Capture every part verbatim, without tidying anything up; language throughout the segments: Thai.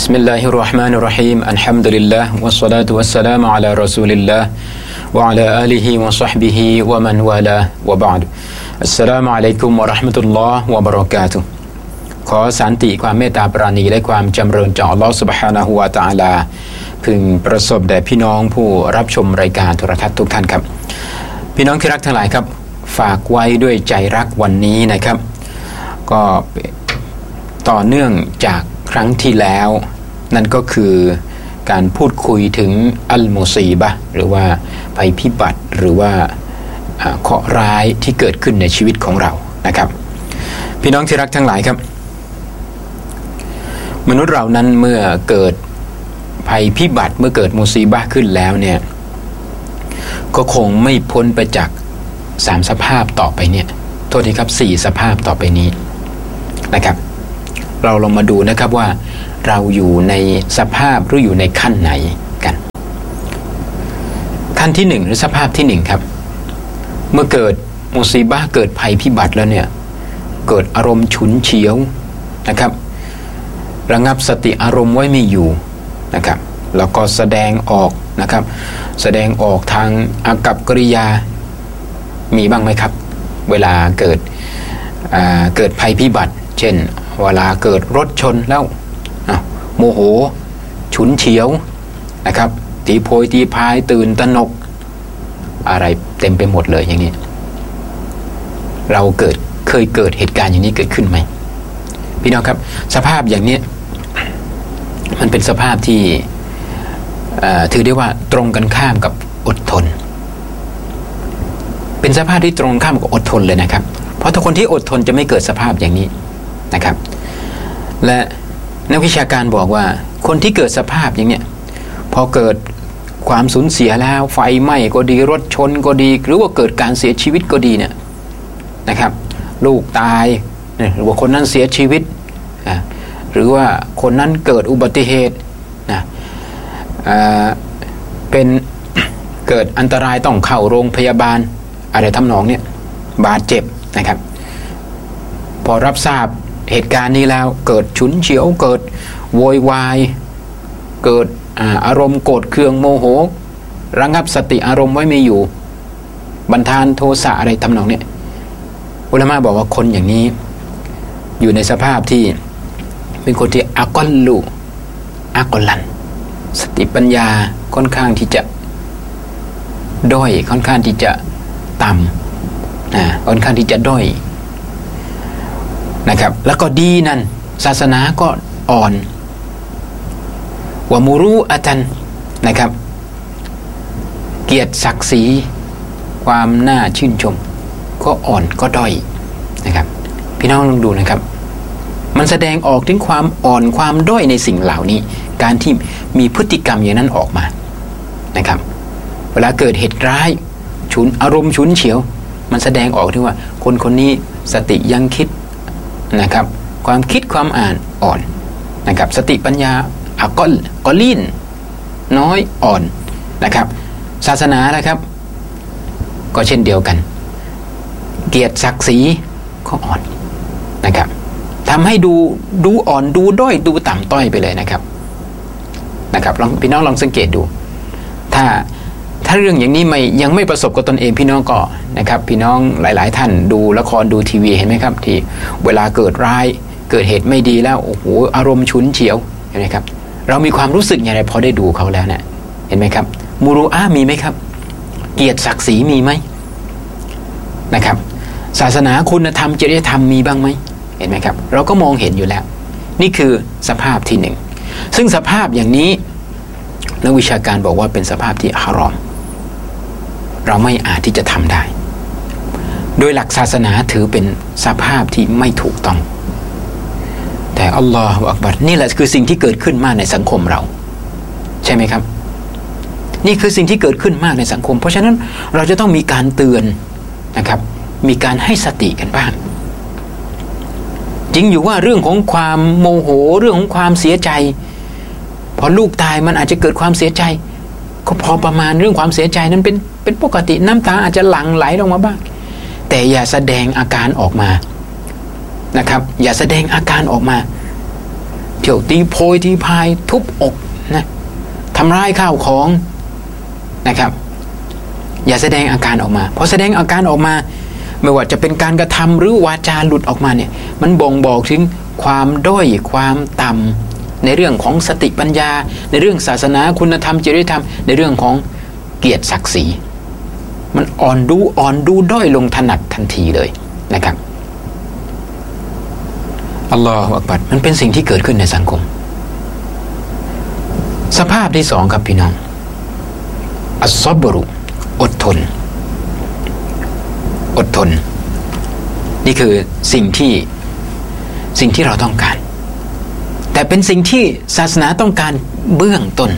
بسم الله الرحمن الرحيم الحمد لله والصلاة والسلام على رسول الله وعلى آله وصحبه ومن والاه وبعد السلام عليكم ورحمة الله وبركاته ขอสันติความเมตตาปราณีและความจำเริญจากอัลลอฮฺซุบฮานะฮูวะตะอาลาพึงประสบแด่พี่น้องผู้รับชมรายการโทรทัศน์ทุกท่านครับพี่น้องที่รักทั้งหลายครับฝากไว้ด้วยใจรักวันนี้นะครับก็ต่อเนื่องจากครั้งที่แล้วนั่นก็คือการพูดคุยถึงอัลมุซีบะห์หรือว่าภัยพิบัติหรือว่าเคราะห์ร้ายที่เกิดขึ้นในชีวิตของเรานะครับพี่น้องที่รักทั้งหลายครับมนุษย์เรานั้นเมื่อเกิดภัยพิบัติเมื่อเกิดมุซีบะห์ขึ้นแล้วเนี่ยก็คงไม่พ้นไปจากสามสภาพต่อไปเนี่ยโทษทีครับสี่สภาพต่อไปนี้นะครับเราลองมาดูนะครับว่าเราอยู่ในสภาพหรืออยู่ในขั้นไหนกันขั้นที่หนึ่งหรือสภาพที่หนึ่งครับเมื่อเกิดมุซีบะห์เกิดภัยพิบัติแล้วเนี่ยเกิดอารมณ์ฉุนเฉียวนะครับระงับสติอารมณ์ไว้ไม่อยู่นะครับแล้วก็แสดงออกนะครับแสดงออกทางอากัปกิริยามีบ้างไหมครับเวลาเกิดเกิดภัยพิบัติเช่นเวลาเกิดรถชนแล้วโมโหฉุนเฉียวนะครับตีโพยตีพายตื่นตระหนกอะไรเต็มไปหมดเลยอย่างนี้เราเกิดเคยเกิดเหตุการณ์อย่างนี้เกิดขึ้นไหมพี่น้องครับสภาพอย่างนี้มันเป็นสภาพที่ถือได้ว่าตรงกันข้ามกับอดทนเป็นสภาพที่ตรงข้ามกับอดทนเลยนะครับเพราะถ้าคนที่อดทนจะไม่เกิดสภาพอย่างนี้นะครับและนักวิชาการบอกว่าคนที่เกิดสภาพอย่างเนี้ยพอเกิดความสูญเสียแล้วไฟไหม้ก็ดีรถชนก็ดีหรือว่าเกิดการเสียชีวิตก็ดีเนี่ยนะครับลูกตายหรือว่าคนนั้นเสียชีวิตหรือว่าคนนั้นเกิดอุบัติเหตุนะเป็นเกิดอันตรายต้องเข้าโรงพยาบาลอะไรทำนองเนี่ยบาดเจ็บนะครับพอรับทราบเหตุการณ์นี้แล้วเกิดฉุนเฉียวเกิดโวยวายเกิด อา, อารมณ์โกรธเคืองโมโหระงับสติอารมณ์ไว้ไม่อยู่บันทานโทสะอะไรทำนองนี้อุลามะบอกว่าคนอย่างนี้อยู่ในสภาพที่เป็นคนที่อักอลลุอักอลันสติปัญญาค่อนข้างที่จะด้อยค่อนข้างที่จะต่ำนะค่อนข้างที่จะด้อยนะครับแล้วก็ดีนั่นศาสนาก็อ่อนวะมูรูอะตันนะครับเกียรติศักดิ์ศรีความน่าชื่นชมก็อ่อนก็ด้อยนะครับพี่น้องลองดูนะครับมันแสดงออกถึงความอ่อนความด้อยในสิ่งเหล่านี้การที่มีพฤติกรรมอย่างนั้นออกมานะครับเวลาเกิดเหตุร้ายฉุนอารมณ์ฉุนเฉียวมันแสดงออกถึงว่าคนคนนี้สติยังคิดนะครับความคิดความอ่านอ่อนนะครับสติปัญญาอักลกอลีนน้อยอ่อนนะครับศาสนานะครับก็เช่นเดียวกันเกียรติศักดิ์ศรีก็อ่อนนะครับทำให้ดูดูอ่อนดูด้อยดูต่ำต้อยไปเลยนะครับนะครับลองพี่น้องลองสังเกตดูถ้าถ้าเรื่องอย่างนี้ไม่ยังไม่ประสบกับตนเองพี่น้องก็นะครับพี่น้องหลายๆท่านดูละครดูทีวีเห็นไหมครับที่เวลาเกิดร้ายเกิดเหตุไม่ดีแล้วโอ้โหอารมณ์ฉุนเฉียวเห็นไหมครับเรามีความรู้สึกอย่างไรพอได้ดูเขาแล้วเนี่ยเห็นไหมครับมูรูอะมีไหมครับเกียรติศักดิ์ศรีมีไหมนะครับศาสนาคุณธรรมจริยธรรมมีบ้างไหมเห็นไหมครับเราก็มองเห็นอยู่แล้วนี่คือสภาพที่หนึ่งซึ่งสภาพอย่างนี้นักวิชาการบอกว่าเป็นสภาพที่ฮารอมเราไม่อาจที่จะทำได้โดยหลักศาสนาถือเป็นสภาพที่ไม่ถูกต้องแต่อัลลอฮฺอักบัรนี่แหละคือสิ่งที่เกิดขึ้นมากในสังคมเราใช่ไหมครับนี่คือสิ่งที่เกิดขึ้นมากในสังคมเพราะฉะนั้นเราจะต้องมีการเตือนนะครับมีการให้สติกันบ้างจริงอยู่ว่าเรื่องของความโมโหเรื่องของความเสียใจพอลูกตายมันอาจจะเกิดความเสียใจก็พอประมาณเรื่องความเสียใจนั้นเป็นเป็นปกติน้ำตาอาจจะหลั่งไหลลงมาบ้างแต่อย่าแสดงอาการออกมานะครับอย่าแสดงอาการออกมาเที่ยวตีโพยตีพายทุบอกนะทำร้ายข้าวของนะครับอย่าแสดงอาการออกมาพอแสดงอาการออกมาไม่ว่าจะเป็นการกระทำหรือวาจาหลุดออกมาเนี่ยมันบ่งบอกถึงความด้อยความต่ำในเรื่องของสติปัญญาในเรื่องศาสนาคุณธรรมจริยธรรมในเรื่องของเกียรติศักดิ์ศรีมันอ่อนดูอ่อนดูด้อยลงถนัดทันทีเลยนะครับอัลลอฮฺอักบัรมันเป็นสิ่งที่เกิดขึ้นในสังคมสภาพที่สองครับพี่น้องอัศบรุอดทนอดทนนี่คือสิ่งที่สิ่งที่เราต้องการแต่เป็นสิ่งที่ศาสนาต้องการเบื้องต้น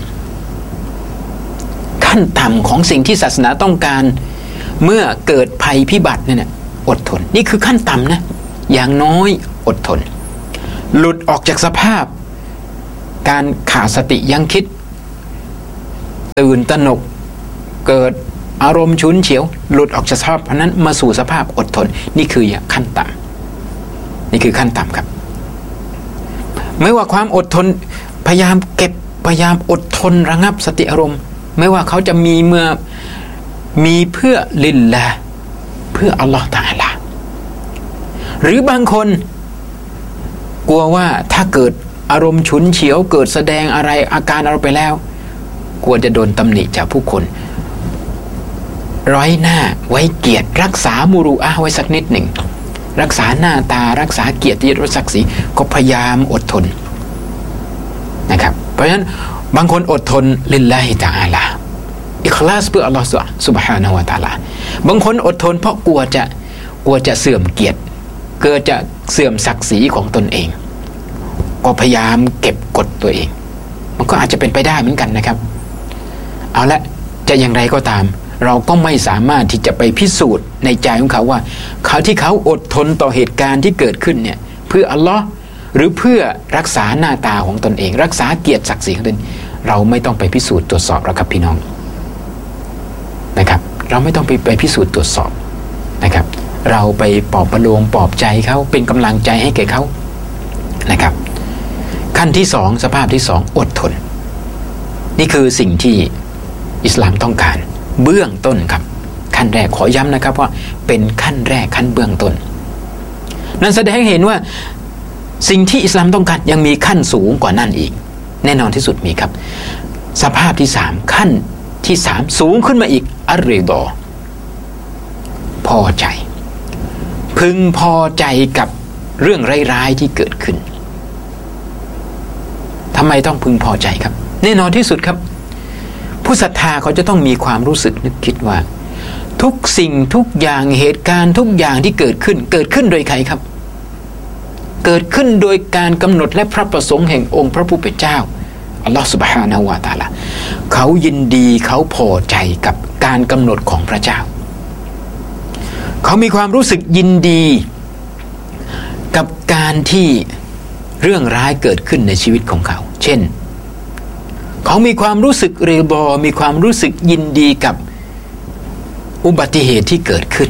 ขั้นต่ำของสิ่งที่ศาสนาต้องการเมื่อเกิดภัยพิบัติเนี่ยอดทนนี่คือขั้นต่ำนะอย่างน้อยอดทนหลุดออกจากสภาพการขาดสติยั้งคิดตื่นตระหนกเกิดอารมณ์ฉุนเฉียวหลุดออกจากสภาพนั้นมาสู่สภาพอดทนนี่คือขั้นต่ำนี่คือขั้นต่ำครับไม่ว่าความอดทนพยายามเก็บพยายามอดทนระงับสติอารมณ์ไม่ว่าเขาจะมีเมื่อมีเพื่อลิลลาห์เพื่ออัลลอฮฺตะอาลาหรือบางคนกลัวว่าถ้าเกิดอารมณ์ฉุนเฉียวเกิดแสดงอะไรอาการอะไรไปแล้วกลัวจะโดนตำหนิจากผู้คนร้อยหน้าไว้เกียรติรักษามุรุอะห์ไว้สักนิดหนึ่งรักษาหน้าตารักษาเกียรติยศศักดิ์ศรีก็พยายามอดทนนะครับเพราะฉะนั้นบางคนอดทนลิลลาฮิตะอาลาอิคลาสเพื่ออัลลอฮฺซุบฮานะฮูวะตะอาลาบางคนอดทนเพราะกลัวจะกลัวจะเสื่อมเกียรติเกิดจะเสื่อมศักดิ์ศรีของตนเองก็พยายามเก็บกดตัวเองมันก็อาจจะเป็นไปได้เหมือนกันนะครับเอาละจะอย่างไรก็ตามเราก็ไม่สามารถที่จะไปพิสูจน์ในใจของเขาว่าเขาที่เขาอดทนต่อเหตุการณ์ที่เกิดขึ้นเนี่ยเพื่ออัลลอฮ์หรือเพื่อรักษาหน้าตาของตนเองรักษาเกียรติศักดิ์ศรีของตนเราไม่ต้องไปพิสูจน์ตรวจสอบแล้วครับพี่น้องนะครับเราไม่ต้องไปไปพิสูจน์ตรวจสอบนะครับเราไปปลอบประโลมปลอบใจเขาเป็นกำลังใจให้แก่เขานะครับขั้นที่สองสภาพที่สองอดทนนี่คือสิ่งที่อิสลามต้องการเบื้องต้นครับขั้นแรกขอย้ำนะครับว่าเป็นขั้นแรกขั้นเบื้องต้นนั่นแสดงให้เห็นว่าสิ่งที่อิสลามต้องการยังมีขั้นสูงกว่านั่นอีกแน่นอนที่สุดมีครับสภาพที่สามขั้นที่สามสูงขึ้นมาอีกอัรริฎอพอใจพึงพอใจกับเรื่องร้ายๆที่เกิดขึ้นทำไมต้องพึงพอใจครับแน่นอนที่สุดครับผู้ศรัทธาเขาจะต้องมีความรู้สึกนึกคิดว่าทุกสิ่งทุกอย่างเหตุการณ์ทุกอย่างที่เกิดขึ้นเกิดขึ้นโดยใครครับเกิดขึ้นโดยการกำหนดและพระประสงค์แห่งองค์พระผู้เป็นเจ้าอัลลอฮฺซุบฮานะฮูวะตะอาลาเขายินดีเขาพอใจกับการกำหนดของพระเจ้าเขามีความรู้สึกยินดีกับการที่เรื่องร้ายเกิดขึ้นในชีวิตของเขาเช่นเขามีความรู้สึกเรบอมีความรู้สึกยินดีกับอุบัติเหตุที่เกิดขึ้น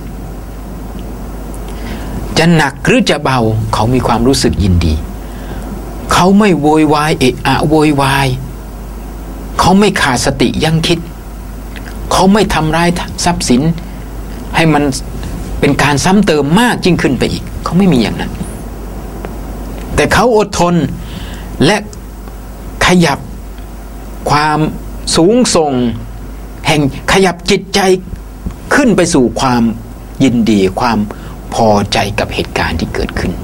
จะหนักหรือจะเบาเขามีความรู้สึกยินดีเขาไม่โวยวายเอะอะโวยวายเขาไม่ขาดสติยั้งคิดเขาไม่ทำร้ายทรัพย์สินให้มันเป็นการซ้ำเติมมากยิ่งขึ้นไปอีกเขาไม่มีอย่างนั้นแต่เขาอดทนและขยับความสูงส่งแห่งขยับจิตใจขึ้นไปสู่ความยินดีความพอใจกับเหตุการณ์ที่เกิดขึ้น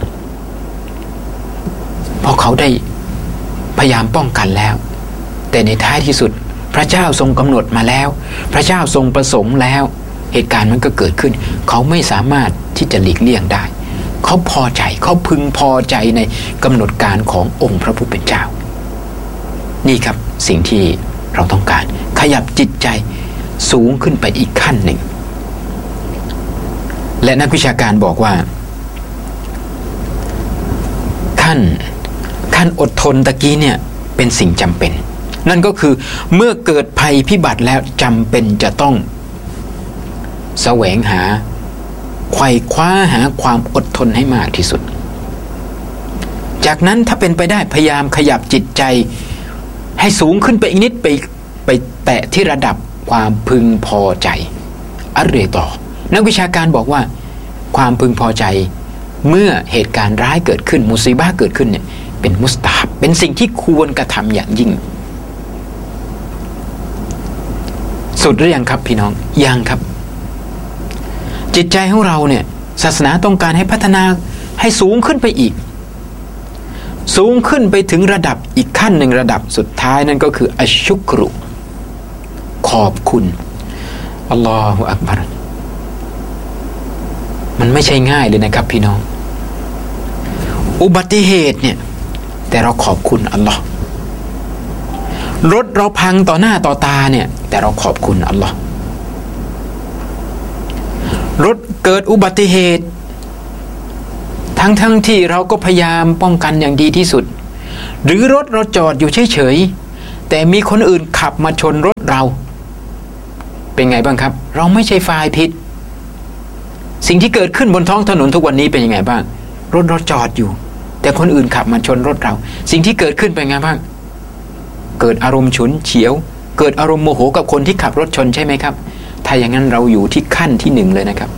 เพราะเขาได้พยายามป้องกันแล้วแต่ในท้ายที่สุดพระเจ้าทรงกำหนดมาแล้วพระเจ้าทรงประสงค์แล้วเหตุการณ์มันก็เกิดขึ้นเขาไม่สามารถที่จะหลีกเลี่ยงได้เขาพอใจเขาพึงพอใจในกำหนดการขององค์พระผู้เป็นเจ้านี่ครับสิ่งที่เราต้องการขยับจิตใจสูงขึ้นไปอีกขั้นหนึ่งและนักวิชาการบอกว่าขั้นขั้นอดทนตะกี้เนี่ยเป็นสิ่งจำเป็นนั่นก็คือเมื่อเกิดภัยพิบัติแล้วจำเป็นจะต้องแสวงหาไขว่คว้าหาความอดทนให้มากที่สุดจากนั้นถ้าเป็นไปได้พยายามขยับจิตใจให้สูงขึ้นไปอีกนิดไปไปแตะที่ระดับความพึงพอใจอะไรต่อนักวิชาการบอกว่าความพึงพอใจเมื่อเหตุการณ์ร้ายเกิดขึ้นมุซีบะห์เกิดขึ้นเนี่ยเป็นมุสตาฮับเป็นสิ่งที่ควรกระทำอย่างยิ่งสุดหรือยังครับพี่น้องยังครับจิตใจของเราเนี่ยศาสนาต้องการให้พัฒนาให้สูงขึ้นไปอีกสูงขึ้นไปถึงระดับอีกขั้นหนึ่งระดับสุดท้ายนั่นก็คืออัชชุกรุขอบคุณอัลลอฮฺอักบัรมันไม่ใช่ง่ายเลยนะครับพี่น้องอุบัติเหตุเนี่ยแต่เราขอบคุณอัลลอฮ์รถเราพังต่อหน้าต่อตาเนี่ยแต่เราขอบคุณอัลลอฮ์รถเกิดอุบัติเหตุทั้งทั้งที่เราก็พยายามป้องกันอย่างดีที่สุดหรือรถเราจอดอยู่เฉยๆแต่มีคนอื่นขับมาชนรถเราเป็นไงบ้างครับเราไม่ใช่ฝ่ายผิดสิ่งที่เกิดขึ้นบนท้องถนนทุกวันนี้เป็นยังไงบ้างรถเราจอดอยู่แต่คนอื่นขับมาชนรถเราสิ่งที่เกิดขึ้นเป็นไงบ้างเกิดอารมณ์ฉุนเฉียวเกิดอารมณ์โมโหกับคนที่ขับรถชนใช่ไหมครับถ้าอย่างนั้นเราอยู่ที่ขั้นที่หนึ่งเลยนะครับ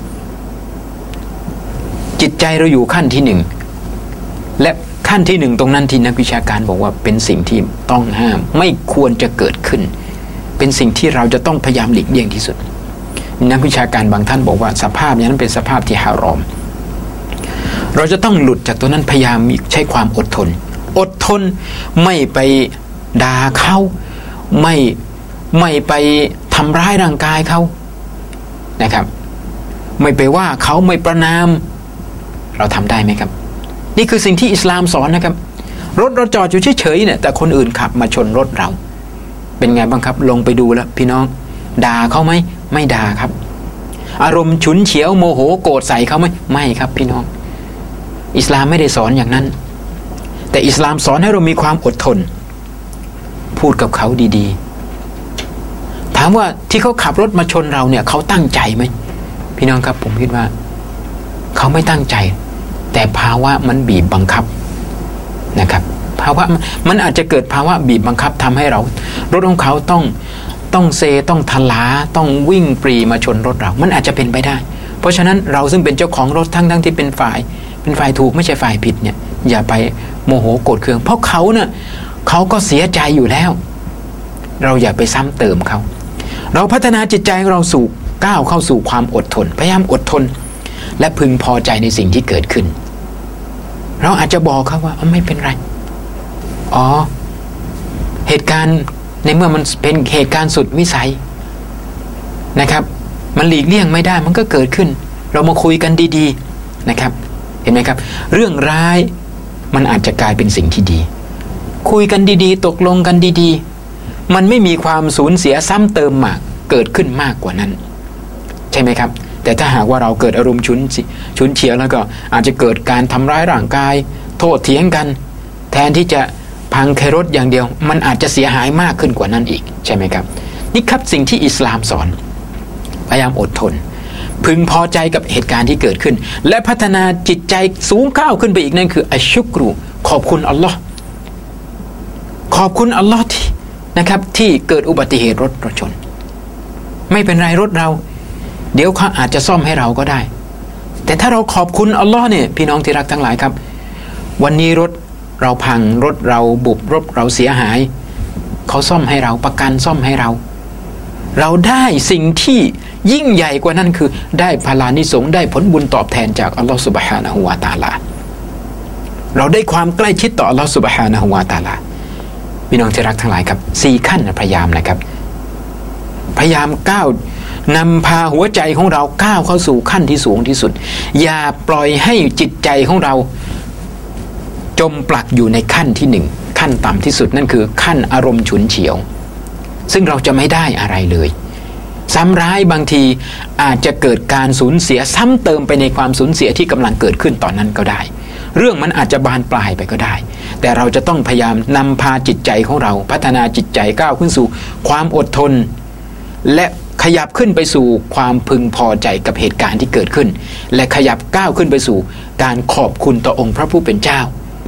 จิตใจเราอยู่ขั้นที่หนึ่งและขั้นที่หนึ่งตรงนั้นที่นักวิชาการบอกว่าเป็นสิ่งที่ต้องห้ามไม่ควรจะเกิดขึ้นเป็นสิ่งที่เราจะต้องพยายามหลีกเลี่ยงที่สุดนักวิชาการบางท่านบอกว่าสภาพนี้นั้นเป็นสภาพที่ฮารอมเราจะต้องหลุดจากตัวนั้นพยายามใช้ความอดทนอดทนไม่ไปด่าเขาไม่ไม่ไปทำร้ายร่างกายเขานะครับไม่ไปว่าเขาไม่ประณามเราทำได้ไหมครับนี่คือสิ่งที่อิสลามสอนนะครับรถเราจอดอยู่เฉยๆเนี่ยแต่คนอื่นขับมาชนรถเราเป็นไงบ้างครับลงไปดูแล้วพี่น้องด่าเขาไหมไม่ด่าครับอารมณ์ฉุนเฉียวโมโหโกรธใส่เขาไหมไม่ครับพี่น้องอิสลามไม่ได้สอนอย่างนั้นแต่อิสลามสอนให้เรามีความอดทนพูดกับเขาดีๆถามว่าที่เขาขับรถมาชนเราเนี่ยเขาตั้งใจไหมพี่น้องครับผมคิดว่าเขาไม่ตั้งใจแต่ภาวะมันบีบบังคับนะครับภาวะมันอาจจะเกิดภาวะบีบบังคับทำให้เรารถของเขาต้องต้องเซต้องทลาต้องวิ่งปรีมาชนรถเรามันอาจจะเป็นไปได้เพราะฉะนั้นเราซึ่งเป็นเจ้าของรถทั้งทั้งที่เป็นฝ่ายเป็นฝ่ายถูกไม่ใช่ฝ่ายผิดเนี่ยอย่าไปโมโหโกรธเคืองเพราะเขาเนี่ยเขาก็เสียใจอยู่แล้วเราอย่าไปซ้ำเติมเขาเราพัฒนาจิตใจของเราสู่ก้าวเข้าสู่ความอดทนพยายามอดทนและพึงพอใจในสิ่งที่เกิดขึ้นเราอาจจะบอกเขาว่าไม่เป็นไรอ๋อเหตุการณ์ในเมื่อมันเป็นเหตุการณ์สุดวิสัยนะครับมันหลีกเลี่ยงไม่ได้มันก็เกิดขึ้นเรามาคุยกันดีๆนะครับเห็นไหมครับเรื่องร้ายมันอาจจะกลายเป็นสิ่งที่ดีคุยกันดีๆตกลงกันดีๆมันไม่มีความสูญเสียซ้ำเติมมากเกิดขึ้นมากกว่านั้นใช่ไหมครับแต่ถ้าหากว่าเราเกิดอารมณ์ฉุนฉุนเฉียวแล้วก็อาจจะเกิดการทำร้ายร่างกายโทษเถียงกันแทนที่จะพังแค่รถอย่างเดียวมันอาจจะเสียหายมากขึ้นกว่านั้นอีกใช่ไหมครับนี่ครับสิ่งที่อิสลามสอนพยายามอดทนพึงพอใจกับเหตุการณ์ที่เกิดขึ้นและพัฒนาจิตใจสูงก้าวขึ้นไปอีกนั่นคืออัชชุกรุขอบคุณอัลลอฮ์ขอบคุณอัลลอฮ์ที่นะครับที่เกิดอุบัติเหตุรถรถชนไม่เป็นไรรถเราเดี๋ยวเขาอาจจะซ่อมให้เราก็ได้แต่ถ้าเราขอบคุณอัลลอฮ์เนี่ยพี่น้องที่รักทั้งหลายครับวันนี้รถเราพังรถเราบุบรถเราเสียหายเขาซ่อมให้เราประกันซ่อมให้เราเราได้สิ่งที่ยิ่งใหญ่กว่านั้นคือได้พลานิสงส์ได้ผลบุญตอบแทนจากอัลลอฮ์ซุบฮานะฮูวะตะอาลาเราได้ความใกล้ชิดต่ออัลลอฮ์ซุบฮานะฮูวะตะอาลาพี่น้องที่รักทั้งหลายครับสี่ขั้นพยายามนะครับพยายามก้าวนำพาหัวใจของเราก้าวเข้าสู่ขั้นที่สูงที่สุดอย่าปล่อยให้จิตใจของเราจมปลักอยู่ในขั้นที่หนึ่งขั้นต่ำที่สุดนั่นคือขั้นอารมณ์ฉุนเฉียวซึ่งเราจะไม่ได้อะไรเลยซ้ำร้ายบางทีอาจจะเกิดการสูญเสียซ้ำเติมไปในความสูญเสียที่กำลังเกิดขึ้นตอนนั้นก็ได้เรื่องมันอาจจะบานปลายไปก็ได้แต่เราจะต้องพยายามนำพาจิตใจของเราพัฒนาจิตใจก้าวขึ้นสู่ความอดทนและขยับขึ้นไปสู่ความพึงพอใจกับเหตุการณ์ที่เกิดขึ้นและขยับก้าวขึ้นไปสู่การขอบคุณต่อองค์พระผู้เป็นเจ้า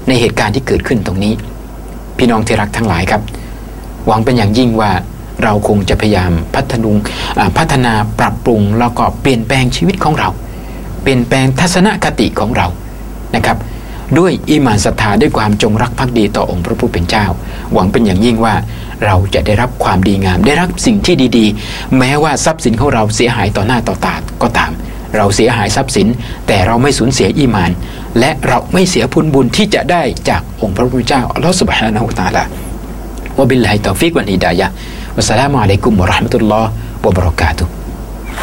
ในเหตุการณ์ที่เกิดขึ้นตรงนี้พี่น้องที่รักทั้งหลายครับหวังเป็นอย่างยิ่งว่าเราคงจะพยายามพัฒนุงพัฒนาปรับปรุงแล้วก็เปลี่ยนแปลงชีวิตของเราเปลี่ยนแปลงทัศนคติของเรานะครับด้วยอีหม่านศรัทธาด้วยความจงรักภักดีต่อองค์พระผู้เป็นเจ้าหวังเป็นอย่างยิ่งว่าเราจะได้รับความดีงามได้รับสิ่งที่ดีๆแม้ว่าทรัพย์สินของเราเสียหายต่อหน้าต่อตาก็ตามเราเสียหายทรัพย์สินแต่เราไม่สูญเสียอีหม่านและเราไม่เสียผลบุญที่จะได้จากองค์พระผู้เป็นเจ้าอัลลอฮฺซุบฮานะฮูวะตะอาลาวะบิลลาฮิตตอฟิกวัลฮิดายะฮ์วัสสลามุอะลัยกุมวะเราะห์มะตุลลอฮ์วะบะเราะกาตุฮ์